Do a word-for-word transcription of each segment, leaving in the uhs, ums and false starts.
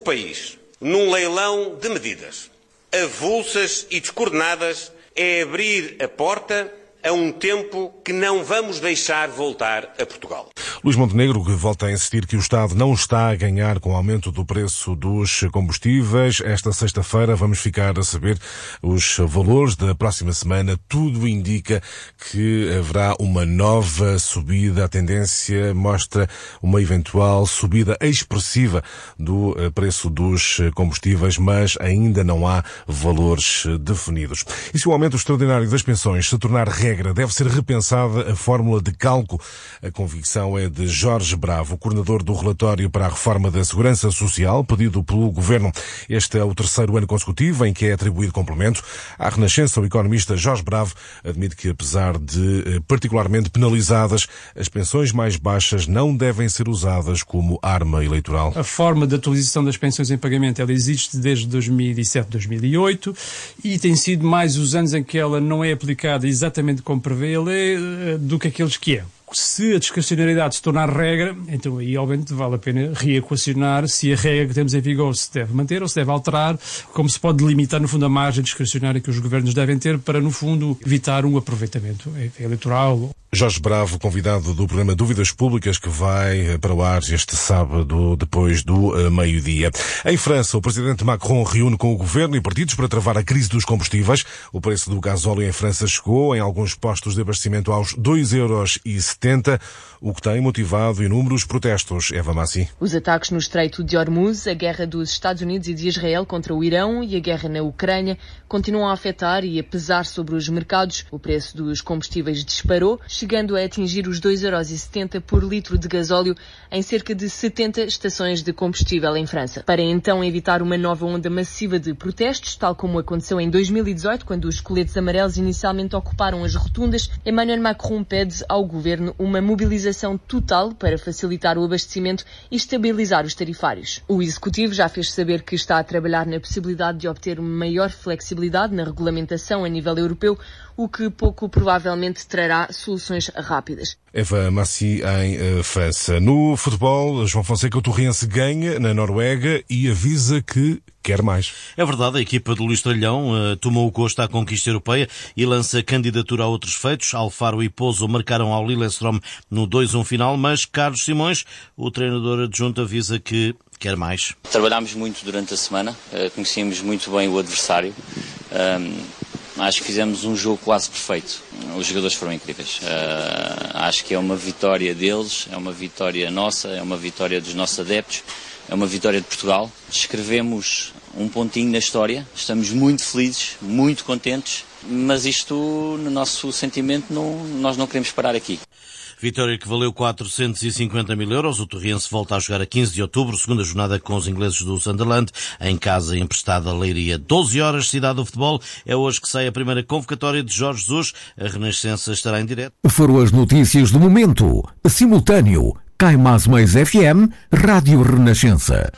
país num leilão de medidas avulsas e descoordenadas é abrir a porta a um tempo que não vamos deixar voltar a Portugal. Luís Montenegro, que volta a insistir que o Estado não está a ganhar com o aumento do preço dos combustíveis. Esta sexta-feira vamos ficar a saber os valores da próxima semana. Tudo indica que haverá uma nova subida. A tendência mostra uma eventual subida expressiva do preço dos combustíveis, mas ainda não há valores definidos. E se o aumento extraordinário das pensões se tornar regra, deve ser repensada a fórmula de cálculo. A convicção é de Jorge Bravo, coordenador do relatório para a reforma da Segurança Social, pedido pelo Governo. Este é o terceiro ano consecutivo em que é atribuído complemento. À Renascença, o economista Jorge Bravo admite que, apesar de particularmente penalizadas, as pensões mais baixas não devem ser usadas como arma eleitoral. A forma de atualização das pensões em pagamento, ela existe desde dois mil e sete, dois mil e oito e tem sido mais os anos em que ela não é aplicada exatamente como prevê a lei do que aqueles que é. Se a discrecionalidade se tornar regra, então aí, obviamente, vale a pena reequacionar se a regra que temos em vigor se deve manter ou se deve alterar, como se pode limitar, no fundo, a margem discrecionária que os governos devem ter para, no fundo, evitar um aproveitamento eleitoral. Jorge Bravo, convidado do programa Dúvidas Públicas, que vai para o ar este sábado, depois do meio-dia. Em França, o presidente Macron reúne com o governo e partidos para travar a crise dos combustíveis. O preço do gasóleo em França chegou, em alguns postos de abastecimento, aos dois euros e setenta, o que tem motivado inúmeros protestos. Eva Massi. Os ataques no Estreito de Hormuz, a guerra dos Estados Unidos e de Israel contra o Irão e a guerra na Ucrânia continuam a afetar e a pesar sobre os mercados. O preço dos combustíveis disparou, chegando a atingir os dois euros e setenta por litro de gasóleo em cerca de setenta estações de combustível em França. Para então evitar uma nova onda massiva de protestos, tal como aconteceu em dois mil e dezoito, quando os coletes amarelos inicialmente ocuparam as rotundas, Emmanuel Macron pede ao governo uma mobilização total para facilitar o abastecimento e estabilizar os tarifários. O executivo já fez saber que está a trabalhar na possibilidade de obter uma maior flexibilidade na regulamentação a nível europeu, o que pouco provavelmente trará soluções rápidas. Eva Massi, em uh, França. No futebol, João Fonseca, o Torrense ganha na Noruega e avisa que quer mais. É verdade, a equipa de Luís Tralhão uh, tomou o gosto à conquista europeia e lança candidatura a outros feitos. Alfaro e Pozo marcaram ao Lillestrøm no dois a um final, mas Carlos Simões, o treinador adjunto, avisa que quer mais. Trabalhámos muito durante a semana, uh, conhecíamos muito bem o adversário. Um... Acho que fizemos um jogo quase perfeito. Os jogadores foram incríveis. Uh, acho que é uma vitória deles, é uma vitória nossa, é uma vitória dos nossos adeptos, é uma vitória de Portugal. Escrevemos um pontinho na história, estamos muito felizes, muito contentes, mas isto, no nosso sentimento, não, nós não queremos parar aqui. Vitória que valeu quatrocentos e cinquenta mil euros. O Torrense volta a jogar a quinze de outubro, segunda jornada com os ingleses do Sunderland, em casa emprestada Leiria. doze horas, Cidade do Futebol. É hoje que sai a primeira convocatória de Jorge Jesus. A Renascença estará em direto. Foram as notícias do momento. Simultâneo. Cai mais mais F M, Rádio Renascença.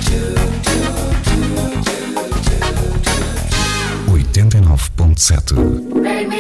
oitenta e nove ponto sete